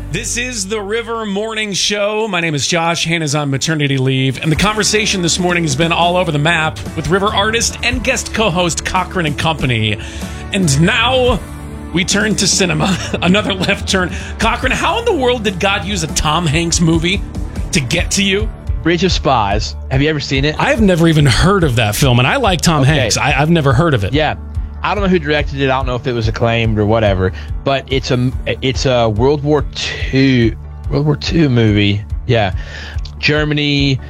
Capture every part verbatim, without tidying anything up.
This is the River Morning Show. My name is Josh. Hannah's on maternity leave. And the conversation this morning has been all over the map with River artist and guest co-host Cochran and Company. And now we turn to cinema. Another left turn. Cochran, how in the world did God use a Tom Hanks movie to get to you? Bridge of Spies. Have you ever seen it? I've never even heard of that film, and I like Tom Okay. Hanks. I, I've never heard of it. Yeah. I don't know who directed it. I don't know if it was acclaimed or whatever, but it's a it's a World War Two World War Two movie. Yeah, Germany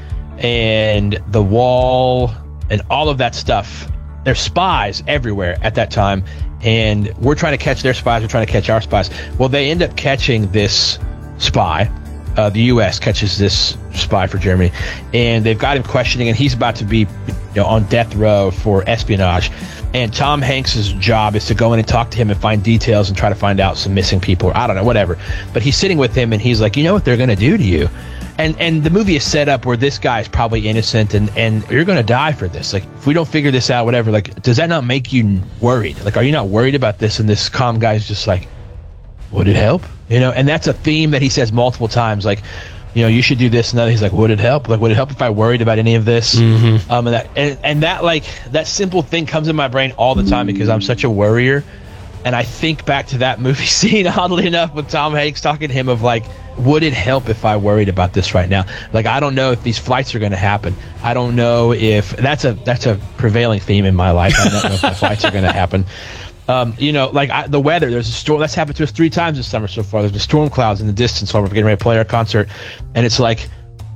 and the Wall and all of that stuff. There's spies everywhere at that time, and we're trying to catch their spies. We're trying to catch our spies. Well, they end up catching this spy. Uh, the U S catches this spy for Germany, and they've got him questioning, and he's about to be, you know, on death row for espionage. And Tom Hanks's job is to go in and talk to him and find details and try to find out some missing people, or I don't know, whatever. But he's sitting with him, and he's like, you know what they're going to do to you? And and the movie is set up where this guy is probably innocent, and, and you're going to die for this. Like, if we don't figure this out, whatever, like, does that not make you worried? Like, are you not worried about this? And this calm guy's just like, would it help? You know, and that's a theme that he says multiple times, like, you know, you should do this and that. He's like, would it help? Like, would it help if I worried about any of this? Mm-hmm. Um, and that, and, and that, like, that simple thing comes in my brain all the time because I'm such a worrier. And I think back to that movie scene, oddly enough, with Tom Hanks talking to him of, like, would it help if I worried about this right now? Like, I don't know if these flights are going to happen. I don't know if that's a that's a prevailing theme in my life. I don't know if the flights are going to happen. Um, you know, like I, the weather, there's a storm. That's happened to us three times this summer so far. There's the storm clouds in the distance while we're getting ready to play our concert. And it's like,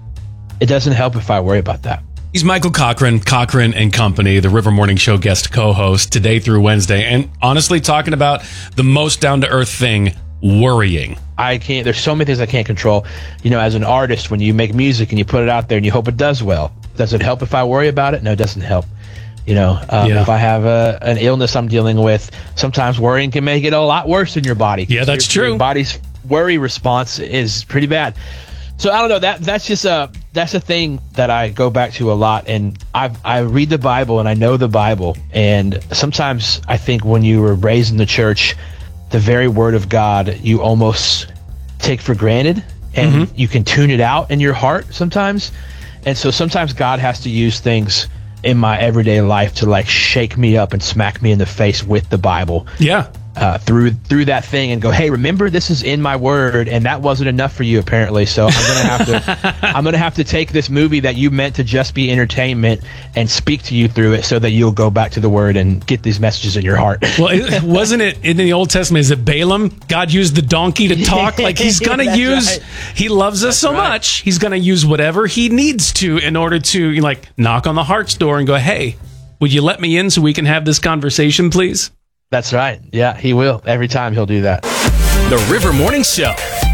it doesn't help if I worry about that. He's Michael Cochran, Cochran and Company, the River Morning Show guest co-host today through Wednesday. And honestly, talking about the most down-to-earth thing, worrying. I can't, there's so many things I can't control. You know, as an artist, when you make music and you put it out there and you hope it does well, does it help if I worry about it? No, it doesn't help. You know, um, Yeah. if I have a, an illness I'm dealing with, sometimes worrying can make it a lot worse in your body. Yeah, that's your, true. Your body's worry response is pretty bad. So I don't know, that that's just a that's a thing that I go back to a lot, and I I read the Bible and I know the Bible, and sometimes I think when you were raised in the church, the very word of God you almost take for granted, and Mm-hmm. you can tune it out in your heart sometimes, and so sometimes God has to use things in my everyday life to, like, shake me up and smack me in the face with the Bible. Yeah. Uh, through through that thing and go, hey, remember, this is in my word, and that wasn't enough for you apparently. So I'm gonna have to I'm gonna have to take this movie that you meant to just be entertainment and speak to you through it, so that you'll go back to the word and get these messages in your heart. Well, it, wasn't it in the Old Testament? Is it Balaam? God used the donkey to talk. Like, he's gonna That's use. right. He loves us That's so right. much. He's gonna use whatever he needs to in order to, like, knock on the heart's door and go, hey, would you let me in so we can have this conversation, please? That's right. Yeah, he will. Every time he'll do that. The River Morning Show.